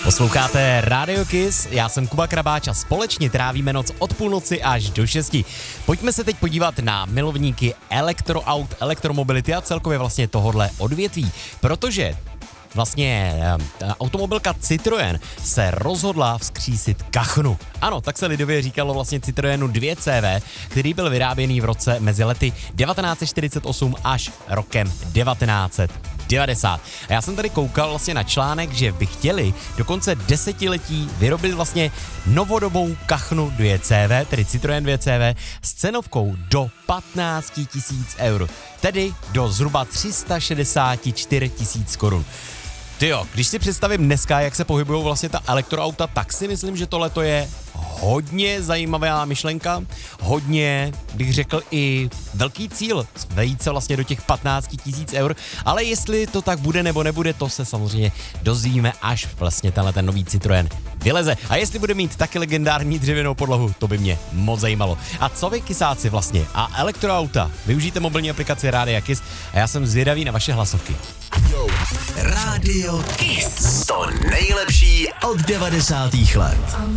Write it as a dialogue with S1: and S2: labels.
S1: Posloucháte Radio Kiss, já jsem Kuba Krabáč a společně trávíme noc od půlnoci až do 6. Pojďme se teď podívat na milovníky elektroaut, elektromobility a celkově vlastně tohodle odvětví, protože vlastně automobilka Citroën se rozhodla vzkřísit kachnu. Ano, tak se lidově říkalo vlastně Citroënu 2CV, který byl vyráběný v roce mezi lety 1948 až rokem 1990. A já jsem tady koukal vlastně na článek, že by chtěli do konce desetiletí vyrobit vlastně novodobou kachnu 2CV, tedy Citroën 2CV, s cenovkou do 15 000 eur, tedy do zhruba 364 000 korun. Tyjo, když si představím dneska, jak se pohybují vlastně ta elektroauta, tak si myslím, že tohleto je hodně zajímavá myšlenka, hodně, bych řekl, i velký cíl, vejít se vlastně do těch 15 000 eur, ale jestli to tak bude nebo nebude, to se samozřejmě dozvíme, až vlastně ten nový Citroën vyleze. A jestli bude mít taky legendární dřevěnou podlahu, to by mě moc zajímalo. A co vy kysáci vlastně a elektroauta? Využijte mobilní aplikaci Rádia Kiss a já jsem zvědavý na vaše hlasovky.
S2: Radio Kiss. To nejlepší od 90. let.